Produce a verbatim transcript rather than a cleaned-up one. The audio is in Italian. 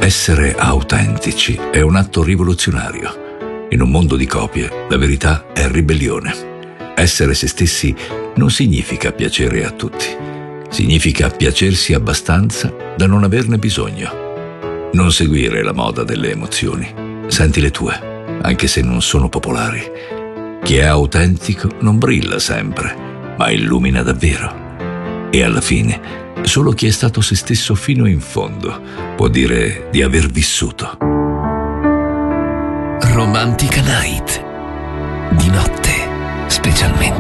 Essere autentici è un atto rivoluzionario. In un mondo di copie, la verità è ribellione. Essere se stessi non significa piacere a tutti. Significa piacersi abbastanza da non averne bisogno. Non seguire la moda delle emozioni. Senti le tue, anche se non sono popolari. Chi è autentico non brilla sempre, ma illumina davvero. E alla fine, solo chi è stato se stesso fino in fondo può dire di aver vissuto. Romantica Night. Di notte, specialmente.